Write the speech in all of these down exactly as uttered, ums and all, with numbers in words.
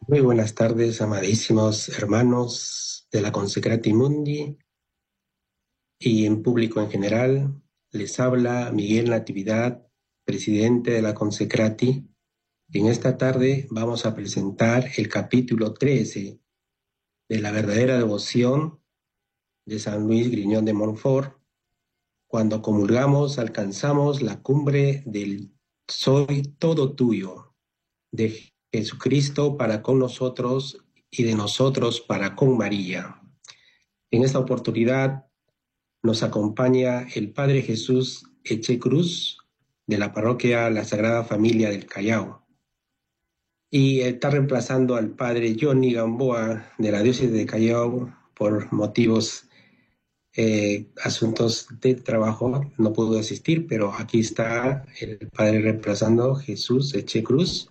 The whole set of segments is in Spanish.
Muy buenas tardes, amadísimos hermanos de la Consecrati Mundi y en público en general. Les habla Miguel Natividad, presidente de la Consecrati. En esta tarde vamos a presentar el capítulo trece de la verdadera devoción de San Luis Griñón de Montfort. Cuando comulgamos, alcanzamos la cumbre del Soy todo tuyo de Jesucristo para con nosotros y de nosotros para con María. En esta oportunidad nos acompaña el Padre Jesús Echecruz de la parroquia La Sagrada Familia del Callao y está reemplazando al Padre Johnny Gamboa de la diócesis de Callao por motivos, eh, asuntos de trabajo, no pudo asistir, pero aquí está el Padre reemplazando, Jesús Echecruz.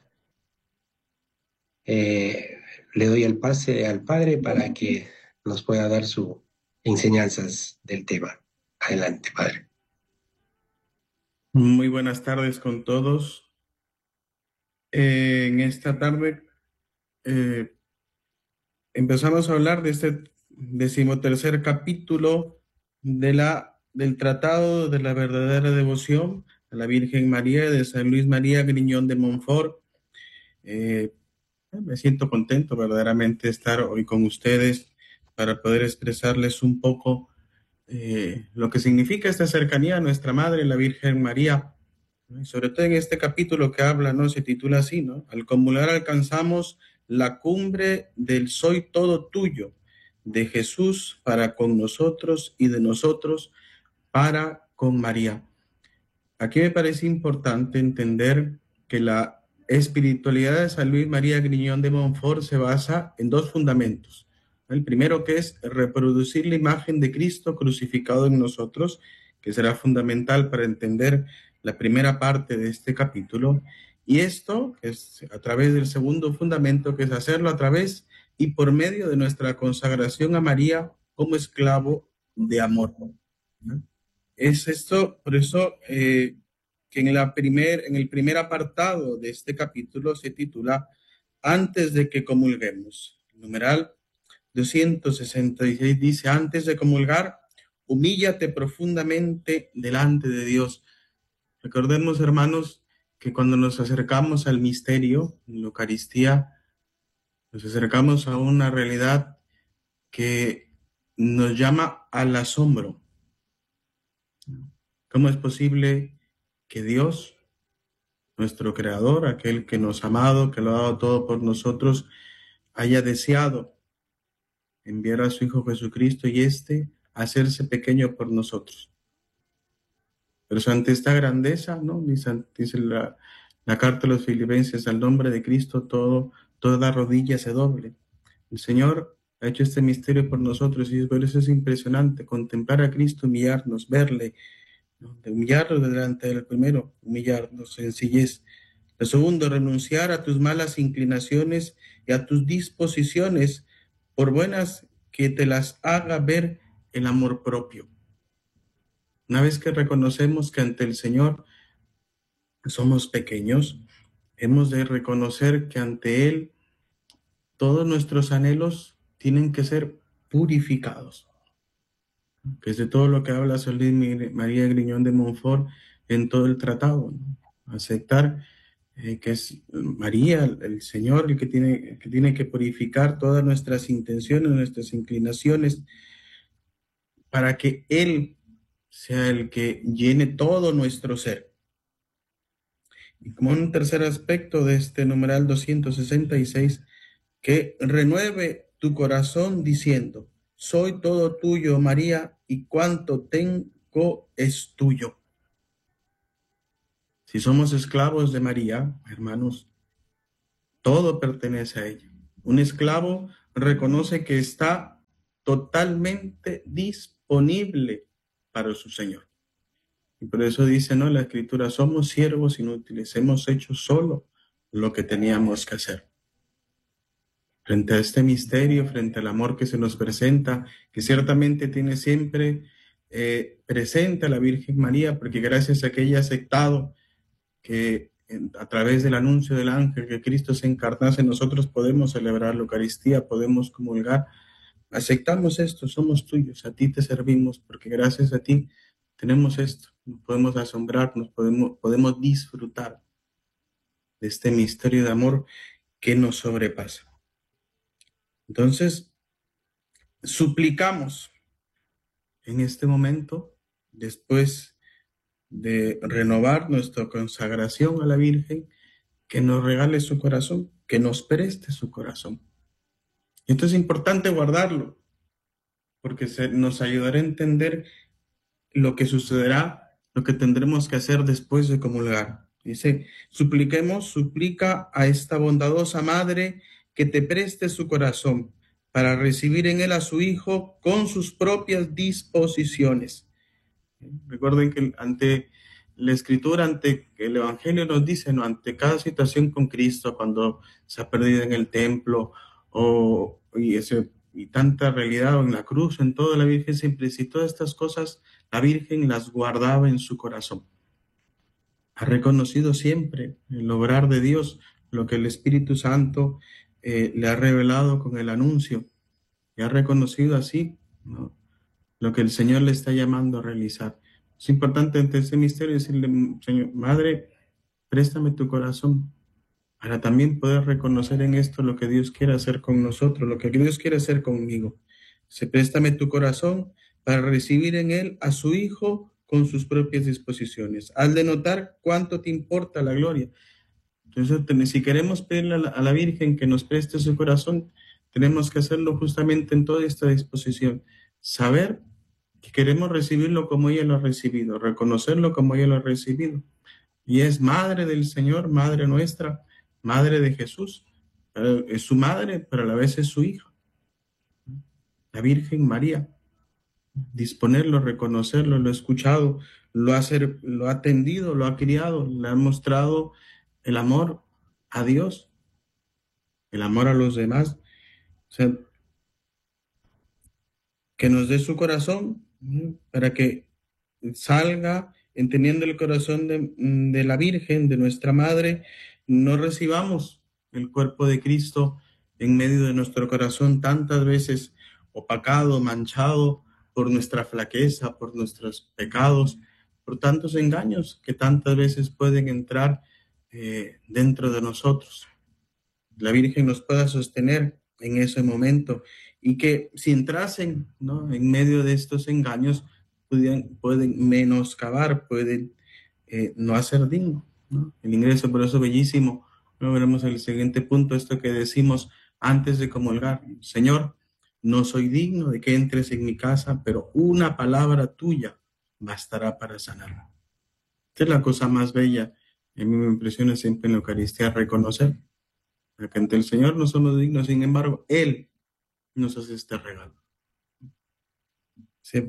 Eh, le doy el pase al Padre para que nos pueda dar sus enseñanzas del tema. Adelante, Padre. Muy buenas tardes con todos. Eh, en esta tarde eh, empezamos a hablar de este decimotercer capítulo de la, del Tratado de la Verdadera Devoción a la Virgen María de San Luis María Griñón de Montfort. Eh, me siento contento verdaderamente de estar hoy con ustedes para poder expresarles un poco eh, lo que significa esta cercanía a nuestra Madre, la Virgen María. Y sobre todo en este capítulo que habla, ¿no? Se titula así, ¿no? Al comulgar alcanzamos la cumbre del soy todo tuyo, de Jesús para con nosotros y de nosotros para con María. Aquí me parece importante entender que la espiritualidad de San Luis María Griñón de Montfort se basa en dos fundamentos. El primero, que es reproducir la imagen de Cristo crucificado en nosotros, que será fundamental para entender la primera parte de este capítulo. Y esto es a través del segundo fundamento, que es hacerlo a través y por medio de nuestra consagración a María como esclavo de amor, ¿no? Es esto, por eso eh, que en, la primer, en el primer apartado de este capítulo se titula Antes de que comulguemos. El numeral doscientos sesenta y seis dice: antes de comulgar, humíllate profundamente delante de Dios. Recordemos, hermanos, que cuando nos acercamos al misterio, en la Eucaristía, nos acercamos a una realidad que nos llama al asombro. ¿Cómo es posible que Dios, nuestro Creador, aquel que nos ha amado, que lo ha dado todo por nosotros, haya deseado enviar a su Hijo Jesucristo y éste hacerse pequeño por nosotros? Pero ante esta grandeza, ¿no? Dice, dice la, la carta de los Filipenses: al nombre de Cristo todo, toda rodilla se doble. El Señor ha hecho este misterio por nosotros y por eso es impresionante contemplar a Cristo, humillarnos, verle, ¿no? De humillarnos delante del primero, humillarnos, sencillez. Lo segundo, renunciar a tus malas inclinaciones y a tus disposiciones, por buenas que te las haga ver el amor propio. Una vez que reconocemos que ante el Señor somos pequeños, hemos de reconocer que ante Él todos nuestros anhelos tienen que ser purificados. Que es de todo lo que habla San Luis María Griñón de Montfort en todo el tratado, ¿no? Aceptar eh, que es María, el Señor, el que tiene, el que tiene que purificar todas nuestras intenciones, nuestras inclinaciones, para que Él sea el que llene todo nuestro ser. Y como un tercer aspecto de este numeral doscientos sesenta y seis, que renueve tu corazón diciendo: soy todo tuyo, María, y cuanto tengo es tuyo. Si somos esclavos de María, hermanos, todo pertenece a ella. Un esclavo reconoce que está totalmente disponible para su Señor. Y por eso dice, ¿no?, la Escritura: somos siervos inútiles, hemos hecho solo lo que teníamos que hacer. Frente a este misterio, frente al amor que se nos presenta, que ciertamente tiene siempre eh, presente a la Virgen María, porque gracias a que ella ha aceptado que a través del anuncio del ángel que Cristo se encarnase, nosotros podemos celebrar la Eucaristía, podemos comulgar. Aceptamos esto, somos tuyos, a ti te servimos, porque gracias a ti tenemos esto, nos podemos asombrar, nos podemos, podemos disfrutar de este misterio de amor que nos sobrepasa. Entonces, suplicamos en este momento, después de renovar nuestra consagración a la Virgen, que nos regale su corazón, que nos preste su corazón. Esto es importante guardarlo, porque se, nos ayudará a entender lo que sucederá, lo que tendremos que hacer después de comulgar. Dice, supliquemos, suplica a esta bondadosa madre que te preste su corazón para recibir en él a su Hijo con sus propias disposiciones. Recuerden que ante la Escritura, ante el Evangelio nos dice, ¿no? Ante cada situación con Cristo, cuando se ha perdido en el templo, o y, ese, y tanta realidad, o en la cruz, en toda la Virgen Simplicidad, todas estas cosas, la Virgen las guardaba en su corazón. Ha reconocido siempre el obrar de Dios, lo que el Espíritu Santo eh, le ha revelado con el anuncio, y ha reconocido así, ¿no?, lo que el Señor le está llamando a realizar. Es importante ante ese misterio decirle, Señor, Madre, préstame tu corazón para también poder reconocer en esto lo que Dios quiere hacer con nosotros, lo que Dios quiere hacer conmigo. Se préstame tu corazón para recibir en él a su Hijo con sus propias disposiciones. Haz de notar cuánto te importa la gloria. Entonces, si queremos pedirle a la, a la Virgen que nos preste su corazón, tenemos que hacerlo justamente en toda esta disposición. Saber que queremos recibirlo como ella lo ha recibido, reconocerlo como ella lo ha recibido. Y es madre del Señor, madre nuestra, madre de Jesús. Es su madre, pero a la vez es su hija. La Virgen María. Disponerlo, reconocerlo, lo ha escuchado, lo ha, ser, lo ha atendido, lo ha criado, le ha mostrado el amor a Dios, el amor a los demás. O sea, que nos dé su corazón, ¿no?, para que salga, entendiendo el corazón de, de la Virgen, de nuestra Madre, no recibamos el cuerpo de Cristo en medio de nuestro corazón tantas veces opacado, manchado por nuestra flaqueza, por nuestros pecados, por tantos engaños que tantas veces pueden entrar eh, dentro de nosotros. La Virgen nos pueda sostener en ese momento y que si entrasen, ¿no?, en medio de estos engaños, pueden, pueden menoscabar, pueden eh, no hacer digno, ¿no?, el ingreso. Por eso bellísimo, ¿no?, veremos el siguiente punto, esto que decimos antes de comulgar: Señor, no soy digno de que entres en mi casa, pero una palabra tuya bastará para sanarme. Esta es la cosa más bella. A mí me impresiona siempre en la Eucaristía reconocer que ante el Señor no somos dignos, sin embargo, Él nos hace este regalo. Sí.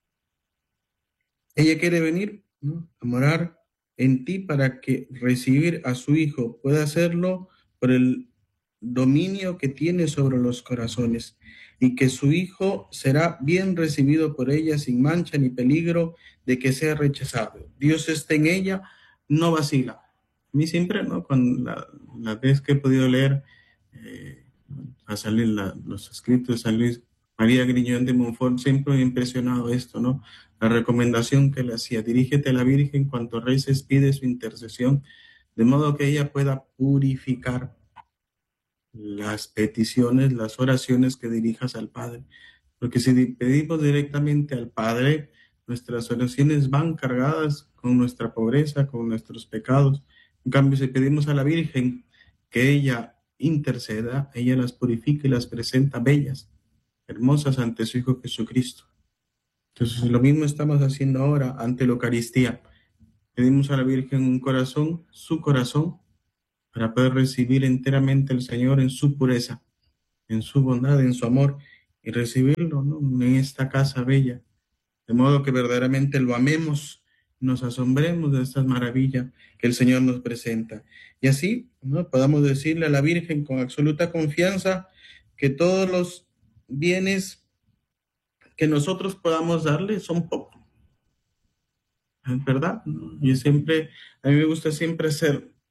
Ella quiere venir, ¿no?, a morar en ti para que recibir a su Hijo pueda hacerlo por el dominio que tiene sobre los corazones, y que su Hijo será bien recibido por ella sin mancha ni peligro de que sea rechazado. Dios está en ella, no vacila. A mí siempre, ¿no?, cuando la, la vez que he podido leer eh, a salir la, los escritos de San Luis María Griñón de Montfort, siempre me ha impresionado esto, ¿no?, la recomendación que le hacía: dirígete a la Virgen cuanto reces, pide su intercesión, de modo que ella pueda purificar las peticiones, las oraciones que dirijas al Padre. Porque si pedimos directamente al Padre, nuestras oraciones van cargadas con nuestra pobreza, con nuestros pecados. En cambio, si pedimos a la Virgen que ella interceda, ella las purifica y las presenta bellas, hermosas ante su Hijo Jesucristo. Entonces, lo mismo estamos haciendo ahora ante la Eucaristía. Pedimos a la Virgen un corazón, su corazón, para poder recibir enteramente al Señor en su pureza, en su bondad, en su amor, y recibirlo, ¿no?, en esta casa bella, de modo que verdaderamente lo amemos, nos asombremos de estas maravillas que el Señor nos presenta. Y así, ¿no?, podamos decirle a la Virgen con absoluta confianza que todos los bienes que nosotros podamos darle son pocos. ¿Es verdad? Yo siempre, a mí me gusta siempre hacer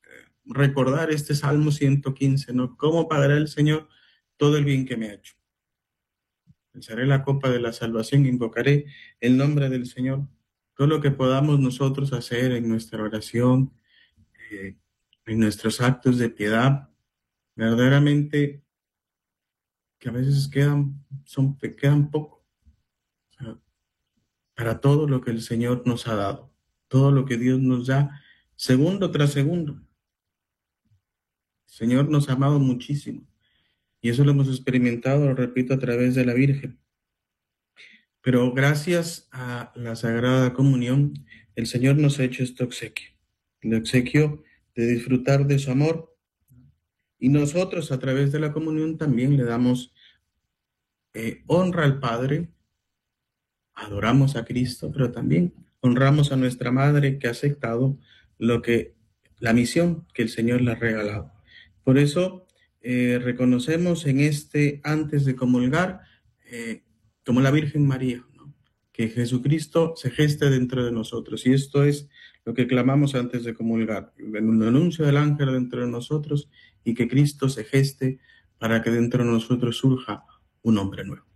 recordar este Salmo ciento quince, ¿no? ¿Cómo pagará el Señor todo el bien que me ha hecho? Alzaré la copa de la salvación, invocaré el nombre del Señor. Todo lo que podamos nosotros hacer en nuestra oración, eh, en nuestros actos de piedad, verdaderamente que a veces quedan, son, quedan poco, o sea, para todo lo que el Señor nos ha dado, todo lo que Dios nos da, segundo tras segundo. El Señor nos ha amado muchísimo y eso lo hemos experimentado, lo repito, a través de la Virgen. Pero gracias a la Sagrada Comunión, el Señor nos ha hecho este obsequio, el obsequio de disfrutar de su amor. Y nosotros a través de la comunión también le damos eh, honra al Padre, adoramos a Cristo, pero también honramos a nuestra Madre que ha aceptado lo que, la misión que el Señor le ha regalado. Por eso eh, reconocemos en este, antes de comulgar, eh, como la Virgen María, ¿no? Que Jesucristo se geste dentro de nosotros. Y esto es lo que clamamos antes de comulgar, el anuncio del ángel dentro de nosotros y que Cristo se geste para que dentro de nosotros surja un hombre nuevo.